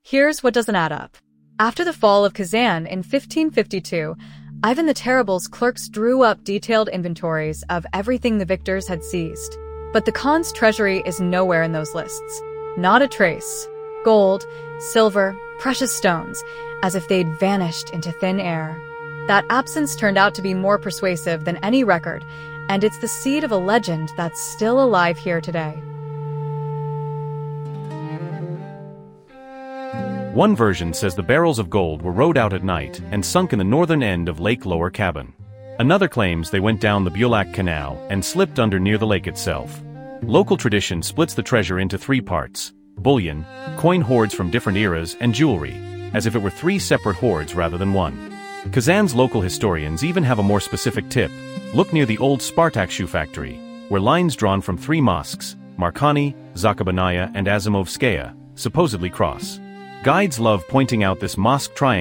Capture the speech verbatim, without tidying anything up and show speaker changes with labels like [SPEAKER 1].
[SPEAKER 1] Here's what doesn't add up. After the fall of Kazan in fifteen fifty-two, Ivan the Terrible's clerks drew up detailed inventories of everything the victors had seized. But the Khan's treasury is nowhere in those lists. Not a trace. Gold, silver, precious stones, as if they'd vanished into thin air. That absence turned out to be more persuasive than any record, and it's the seed of a legend that's still alive here today.
[SPEAKER 2] One version says the barrels of gold were rowed out at night and sunk in the northern end of Lake Lower Cabin. Another claims they went down the Bulak Canal and slipped under near the lake itself. Local tradition splits the treasure into three parts: bullion, coin hoards from different eras, and jewelry, as if it were three separate hoards rather than one. Kazan's local historians even have a more specific tip. Look near the old Spartak shoe factory, where lines drawn from three mosques, Marcani, Zakhabanaya, and Azimovskaya, supposedly cross. Guides love pointing out this mosque triangle